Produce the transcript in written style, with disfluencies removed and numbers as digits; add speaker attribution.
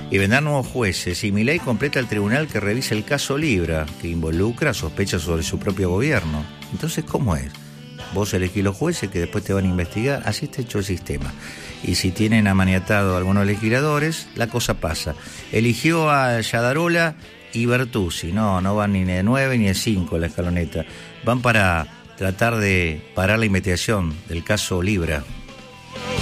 Speaker 1: Y vendrán nuevos jueces y Milei completa el tribunal que revisa el caso Libra, que involucra sospechas sobre su propio gobierno. Entonces, ¿cómo es? Vos elegís los jueces que después te van a investigar, así está hecho el sistema. Y si tienen amaniatado a algunos legisladores, la cosa pasa. Eligió a Yadarola y Bertuzzi, no van ni de 9 ni de 5 la escaloneta, van para tratar de parar la investigación del caso Libra.